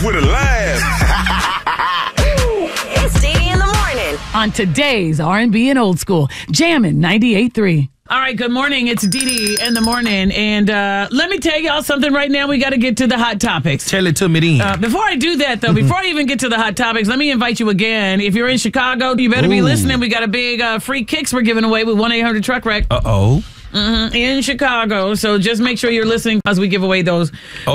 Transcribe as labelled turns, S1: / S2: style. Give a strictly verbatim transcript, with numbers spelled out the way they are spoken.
S1: with a laugh.
S2: It's Dee Dee in the morning.
S3: On today's R and B and Old School, Jammin' ninety-eight point three. All right, good morning. It's Dee Dee in the morning. And uh, let me tell y'all something right now. We got to get to the hot topics.
S4: Tell it to me then.
S3: Uh, before I do that, though, before I even get to the hot topics, let me invite you again. If you're in Chicago, you better Ooh. be listening. We got a big uh, free kicks we're giving away with one eight hundred truck wreck.
S4: Uh-oh.
S3: Mm-hmm, in Chicago. So just make sure you're listening as we give away those